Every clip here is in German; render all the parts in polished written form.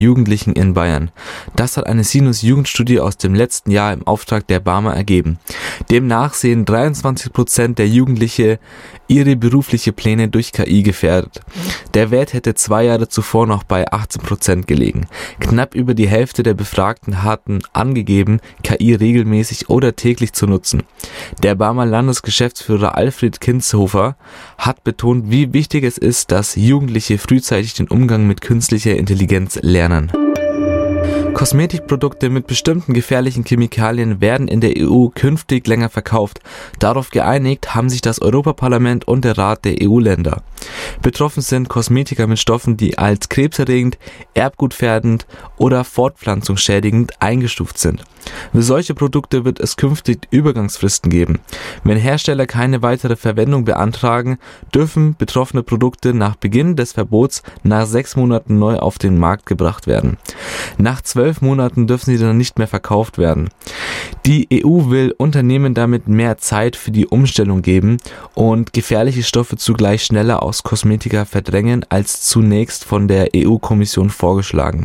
Jugendlichen in Bayern. Das hat eine Sinus-Jugendstudie aus dem letzten Jahr im Auftrag der BAMA ergeben. Demnach sehen 23% der Jugendliche ihre berufliche Pläne durch KI gefährdet. Der Wert hätte 2 Jahre zuvor noch bei 18% gelegen. Knapp über die Hälfte der Befragten hatten angegeben, KI regelmäßig oder täglich zu nutzen. Der BAMA Landesgeschäftsführer Alfred Kinzhofer hat betont, wie wichtig es ist, dass Jugendliche frühzeitig den Umgang mit künstlicher Intelligenz lernen. Kosmetikprodukte mit bestimmten gefährlichen Chemikalien werden in der EU künftig länger verkauft. Darauf geeinigt haben sich das Europaparlament und der Rat der EU-Länder. Betroffen sind Kosmetika mit Stoffen, die als krebserregend, erbgutgefährdend oder fortpflanzungsschädigend eingestuft sind. Für solche Produkte wird es künftig Übergangsfristen geben. Wenn Hersteller keine weitere Verwendung beantragen, dürfen betroffene Produkte nach Beginn des Verbots nach 6 Monaten neu auf den Markt gebracht werden. Nach 12 Monaten dürfen sie dann nicht mehr verkauft werden. Die EU will Unternehmen damit mehr Zeit für die Umstellung geben und gefährliche Stoffe zugleich schneller aus Kosmetika verdrängen als zunächst von der EU-Kommission vorgeschlagen.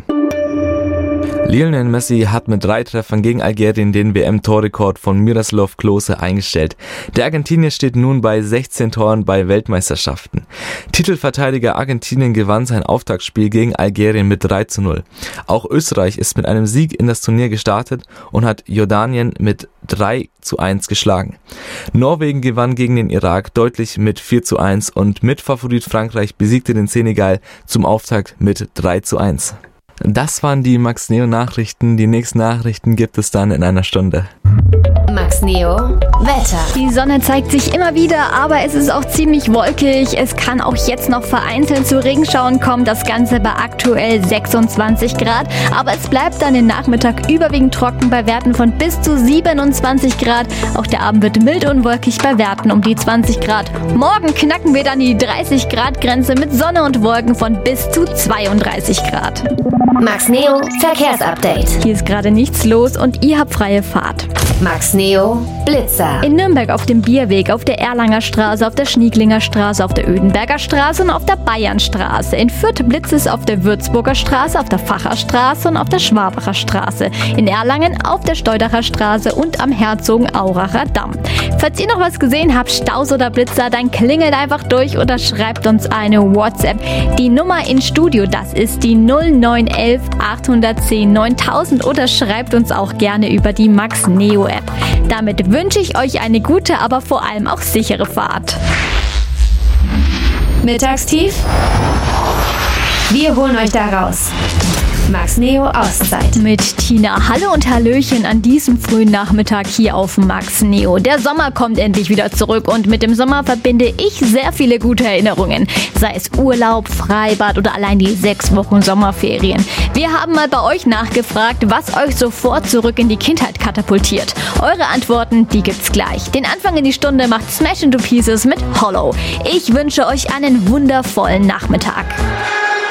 Lionel Messi hat mit 3 Treffern gegen Algerien den WM-Torrekord von Miroslav Klose eingestellt. Der Argentinier steht nun bei 16 Toren bei Weltmeisterschaften. Titelverteidiger Argentinien gewann sein Auftaktspiel gegen Algerien mit 3:0. Auch Österreich ist mit einem Sieg in das Turnier gestartet und hat Jordanien mit 3:1 geschlagen. Norwegen gewann gegen den Irak deutlich mit 4:1 und Mitfavorit Frankreich besiegte den Senegal zum Auftakt mit 3:1. Das waren die Max Neo Nachrichten. Die nächsten Nachrichten gibt es dann in einer Stunde. Max Neo Wetter. Die Sonne zeigt sich immer wieder, aber es ist auch ziemlich wolkig. Es kann auch jetzt noch vereinzelt zu Regenschauern kommen. Das Ganze bei aktuell 26 Grad. Aber es bleibt dann den Nachmittag überwiegend trocken bei Werten von bis zu 27 Grad. Auch der Abend wird mild und wolkig bei Werten um die 20 Grad. Morgen knacken wir dann die 30 Grad Grenze mit Sonne und Wolken von bis zu 32 Grad. Max Neo Verkehrsupdate. Hier ist gerade nichts los und ihr habt freie Fahrt. Max Neo Blitzer. In Nürnberg auf dem Bierweg, auf der Erlanger Straße, auf der Schnieglinger Straße, auf der Ödenberger Straße und auf der Bayernstraße. In Fürth blitzt es auf der Würzburger Straße, auf der Facher Straße und auf der Schwabacher Straße. In Erlangen auf der Steudacher Straße und am Herzogenauracher Damm. Falls ihr noch was gesehen habt, Staus oder Blitzer, dann klingelt einfach durch oder schreibt uns eine WhatsApp. Die Nummer ins Studio, das ist die 0911 810 9000 oder schreibt uns auch gerne über die Max Neo App. Damit wünsche ich euch eine gute, aber vor allem auch sichere Fahrt. Mittagstief? Wir holen euch da raus. Max Neo Auszeit. Mit Tina. Hallo und Hallöchen an diesem frühen Nachmittag hier auf Max Neo. Der Sommer kommt endlich wieder zurück und mit dem Sommer verbinde ich sehr viele gute Erinnerungen. Sei es Urlaub, Freibad oder allein die 6 Wochen Sommerferien. Wir haben mal bei euch nachgefragt, was euch sofort zurück in die Kindheit katapultiert. Eure Antworten, die gibt's gleich. Den Anfang in die Stunde macht Smash into Pieces mit Hollow. Ich wünsche euch einen wundervollen Nachmittag.